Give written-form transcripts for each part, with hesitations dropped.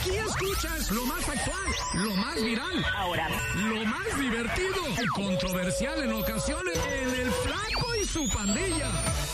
Aquí escuchas lo más actual, lo más viral, Ahora, lo más divertido y controversial en ocasiones en El Flaco y su Pandilla.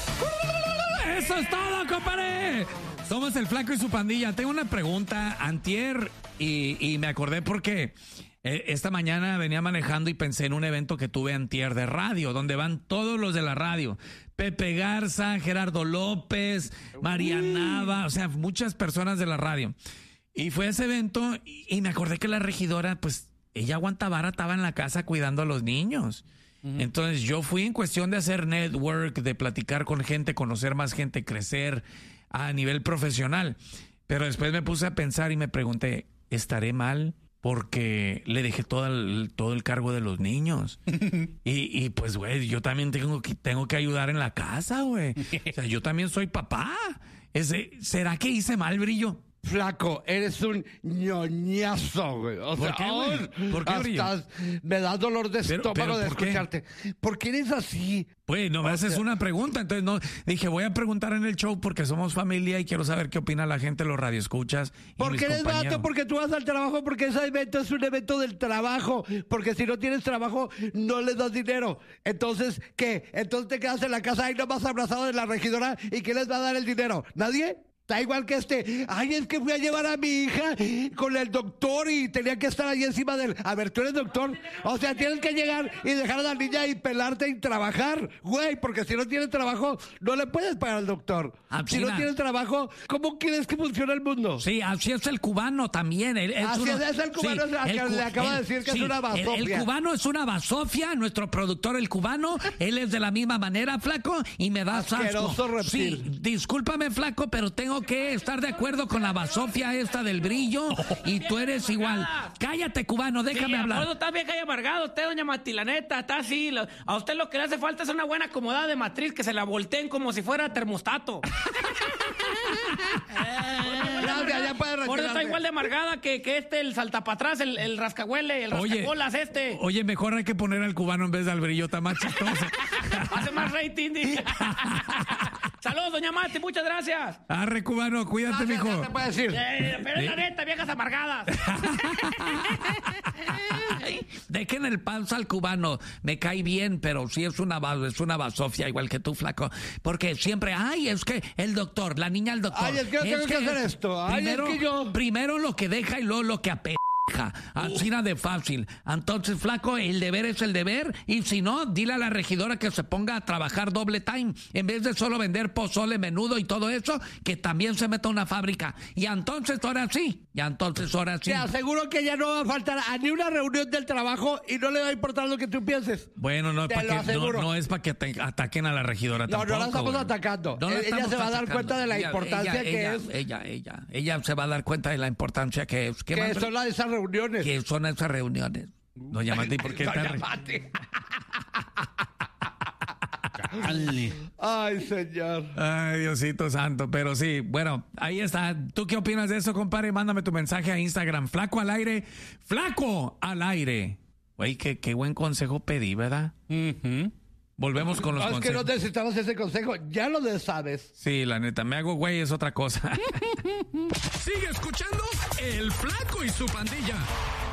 ¡Eso es todo, compadre! Somos El Flaco y su Pandilla. Tengo una pregunta, antier, y me acordé porque esta mañana venía manejando y pensé en un evento que tuve antier de radio, donde van todos los de la radio. Pepe Garza, Gerardo López, María Nava, o sea, muchas personas de la radio. Y fue a ese evento y me acordé que la regidora, pues, ella aguanta vara, estaba en la casa cuidando a los niños. Entonces yo fui en cuestión de hacer network, de platicar con gente, conocer más gente, crecer a nivel profesional. Pero después me puse a pensar y me pregunté, ¿estaré mal? Porque le dejé todo el cargo de los niños. Y pues, güey, yo también tengo que ayudar en la casa, güey. O sea, yo también soy papá. ¿Será que hice mal, Brillo? Flaco, eres un ñoñazo, güey. O ¿Por sea, qué, güey? ¿Por qué, Brillo? Me da dolor de estómago pero de ¿por qué? escucharte. ¿Por qué eres así? Pues no me haces una pregunta, entonces no dije voy a preguntar en el show porque somos familia y quiero saber qué opina la gente, los radioescuchas. Porque eres vato, porque tú vas al trabajo, porque ese evento es un evento del trabajo, porque si no tienes trabajo no le das dinero. Entonces, ¿qué? Entonces te quedas en la casa ahí nomás abrazado de la regidora y ¿quién les va a dar el dinero? ¿Nadie? Está igual que ay, es que fui a llevar a mi hija con el doctor y tenía que estar ahí encima del... A ver, tú eres doctor, o sea, tienes que llegar y dejar a la niña y pelarte y trabajar, güey, porque si no tienes trabajo, no le puedes pagar al doctor. Si no tienes trabajo, ¿cómo quieres que funcione el mundo? Sí, así es el cubano también. Es el cubano, sí, le acaba de decir que es una basofia. El cubano es una basofia, nuestro productor, el cubano, él es de la misma manera, Flaco, y me da asco. Reptil. Sí, discúlpame, Flaco, pero tengo que estar de acuerdo con la basofia esta del Brillo y tú eres igual. Cállate, cubano, déjame hablar. Bueno, está bien que haya amargado usted, doña Mati, la neta, está así. A usted lo que le hace falta es una buena acomodada de matriz, que se la volteen como si fuera termostato. Ya puede Por eso está igual de amargada que el saltapatrás, el rascahuele, el rascacolas Oye, mejor hay que poner al cubano en vez de al Brillo, está más chistoso. Hace más rating. Saludos, doña Mati, muchas gracias. Arre, cubano, cuídate, mijo. Ya te puedo decir. Pero es la neta, viejas amargadas. Dejen el panza al cubano, me cae bien, pero sí es una basofia igual que tú, Flaco, porque siempre, es que el doctor, la niña el doctor. Es que yo tengo que hacer esto. Primero lo que deja y luego lo que apeja. Así nada de fácil. Entonces, Flaco, el deber es el deber y si no, dile a la regidora que se ponga a trabajar doble time en vez de solo vender pozole, menudo y todo eso, que también se meta a una fábrica. Y entonces ahora sí. Te aseguro que ya no va a faltar a ni una reunión del trabajo y no le va a importar lo que tú pienses. Bueno, no es para que ataquen a la regidora tampoco. No la estamos atacando. Ella se va a dar cuenta de la importancia que es. Ella se va a dar cuenta de la importancia que es. Que son esas reuniones. ¿Qué son esas reuniones? Doña Mati, ¿por qué está? Ay, señor. Ay, Diosito santo. Pero sí, bueno, ahí está. ¿Tú qué opinas de eso, compadre? Mándame tu mensaje a Instagram. Flaco al aire. ¡Flaco al aire! Güey, qué buen consejo pedí, ¿verdad? Volvemos con los consejos. Es que no necesitamos ese consejo. Ya lo sabes. Sí, la neta. Me hago güey es otra cosa. Sigue escuchando El Flaco y su Pandilla.